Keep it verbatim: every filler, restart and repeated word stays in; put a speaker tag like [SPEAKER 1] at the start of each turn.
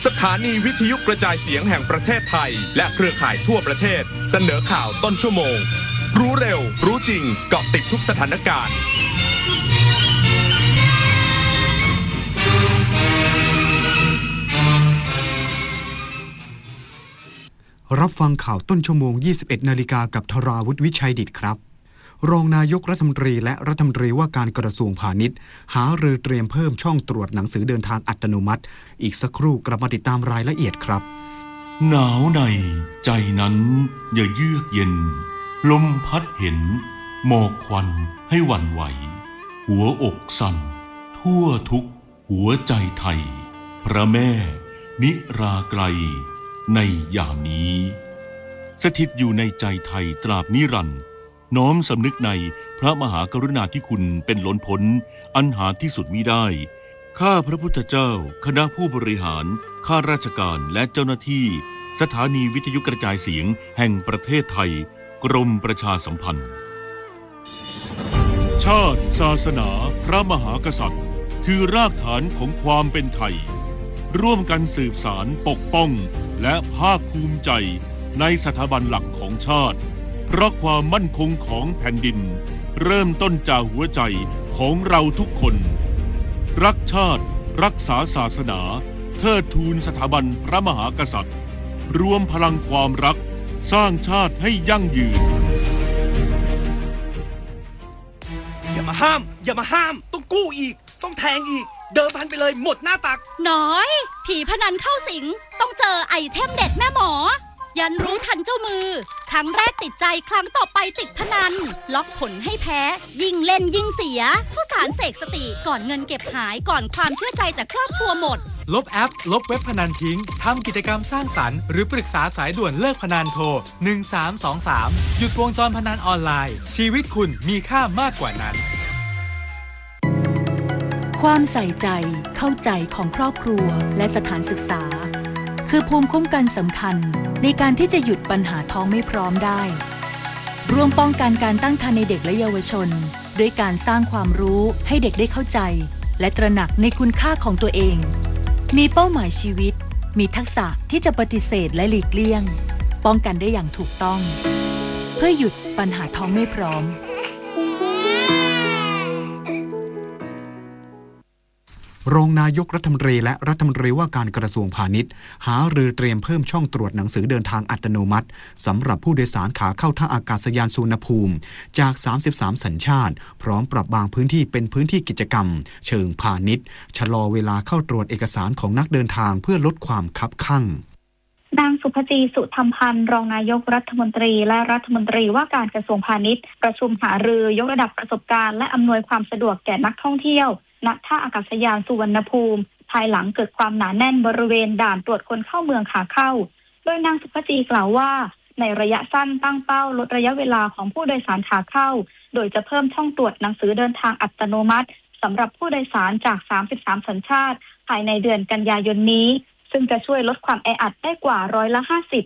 [SPEAKER 1] สถานีวิทยุกระจายเสียงแห่งประเทศไทยและเครือข่ายทั่วประเทศเสนอข่าวต้นชั่วโมงรู้เร็วรู้จริงเกาะติดทุกสถานการณ์
[SPEAKER 2] รับฟังข่าวต้นชั่วโมง ยี่สิบเอ็ดนาฬิกากับธราวุฒิวิชัยดิษฐ์ครับรองนายกรัฐมนตรีและรัฐมนตรีว่าการกระทรวงพาณิชย์หารือเตรียมเพิ่มช่องตรวจหนังสือเดินทางอัตโนมัติอีกสักครู่กลับมาติดตามรายละเอียดครับ
[SPEAKER 3] หนาวในใจนั้นอย่าเยือกเย็นลมพัดเห็นหมอกควันให้หวั่นไหวหัวอกสั่นทั่วทุกหัวใจไทยพระแม่นิราไกลในยามนี้สถิตอยู่ในใจไทยตราบนิรันดร์น้อมสำนึกในพระมหากรุณาธิคุณเป็นล้นพ้นอันหาที่สุดมิได้ข้าพระพุทธเจ้าคณะผู้บริหารข้าราชการและเจ้าหน้าที่สถานีวิทยุกระจายเสียงแห่งประเทศไทยกรมประชาสัมพันธ์ชาติศาสนาพระมหากษัตริย์คือรากฐานของความเป็นไทยร่วมกันสืบสารปกป้องและภาคภูมิใจในสถาบันหลักของชาติเพราะความมั่นคงของแผ่นดินเริ่มต้นจากหัวใจของเราทุกคนรักชาติรักษาศาสนาเทิดทูนสถาบันพระมหากษัตริย์รวมพลังความรักสร้างชาติให้ยั่งยืน
[SPEAKER 4] อย่ามาห้ามอย่ามาห้ามต้องกู้อีกต้องแทงอีกเดิมพันไปเลยหมดหน้าตัก
[SPEAKER 5] น้อยผีพนันเข้าสิงต้องเจอไอเทมเด็ดแม่หมอยันรู้ทันเจ้ามือครั้งแรกติดใจครั้งต่อไปติดพนันล็อกผลให้แพ้ยิ่งเล่นยิ่งเสียข้าวสารเสกสติก่อนเงินเก็บหายก่อนความเชื่อใจจากครอบครัวหมด
[SPEAKER 6] ลบแอปลบเว็บพนันทิ้งทำกิจกรรมสร้างสรรค์หรือปรึกษาสายด่วนเลิกพนันโทรหนึ่งสามสองสามหยุดวงจรพนันออนไลน์ชีวิตคุณมีค่ามากกว่านั้น
[SPEAKER 7] ความใส่ใจเข้าใจของครอบครัวและสถานศึกษาคือภูมิคุ้มกันสำคัญในการที่จะหยุดปัญหาท้องไม่พร้อมได้ร่วมป้องกันการตั้งครรภ์ในเด็กและเยาวชนด้วยการสร้างความรู้ให้เด็กได้เข้าใจและตระหนักในคุณค่าของตัวเองมีเป้าหมายชีวิตมีทักษะที่จะปฏิเสธและหลีกเลี่ยงป้องกันได้อย่างถูกต้องเพื่อหยุดปัญหาท้องไม่พร้อม
[SPEAKER 2] รองนายกรัฐมนตรีและรัฐมนตรีว่าการกระทรวงพาณิชย์หารือเตรียมเพิ่มช่องตรวจหนังสือเดินทางอัตโนมัติสำหรับผู้โดยสารขาเข้าท่าอากาศยานสุวรรณภูมิจากสามสิบสามสัญชาติพร้อมปรับบางพื้นที่เป็นพื้นที่กิจกรรมเชิงพาณิชย์ชะลอเวลาเข้าตรวจเอกสารของนักเดินทางเพื่อลดความคับคั่ง
[SPEAKER 8] นางสุภจีสุธรรมพันธ์รองนายกรัฐมนตรีและรัฐมนตรีว่าการกระทรวงพาณิชย์ประชุมหารือยกระดับประสบการณ์และอำนวยความสะดวกแก่นักท่องเที่ยวณท่าอากาศยานสุวรรณภูมิภายหลังเกิดความหนาแน่นบริเวณด่านตรวจคนเข้าเมืองขาเข้าโดยนางสุภจีกล่าวว่าในระยะสั้นตั้งเป้าลดระยะเวลาของผู้โดยสารขาเข้าโดยจะเพิ่มช่องตรวจหนังสือเดินทางอัตโนมัติสำหรับผู้โดยสารจากสามสิบสามสัญชาติภายในเดือนกันยายนนี้ซึ่งจะช่วยลดความแออัดได้กว่าร้อยละห้าสิบ